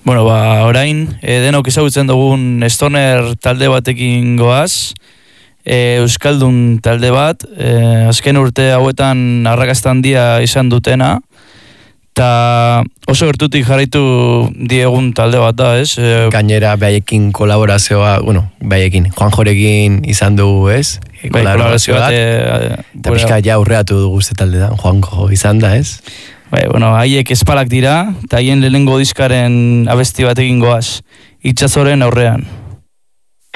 Bueno, orain, denok ezagutzen dugun Stoner talde batekin goaz, Euskaldun talde bat, azken urte hauetan arrakasta handia izan dutena, eta oso gertutik jarraitu diegun talde bat da, ez? Gainera, behaiekin kolaborazioa, behaiekin, Juanjorekin izan dugu, ez? Kolaborazio bat. Eta pixka ja aurreatu dugu ze talde da, Juanjo izan da, ez? Haiek espalak dira, eta haien lehenengo diskaren abesti batekin goaz, itxazoren aurrean.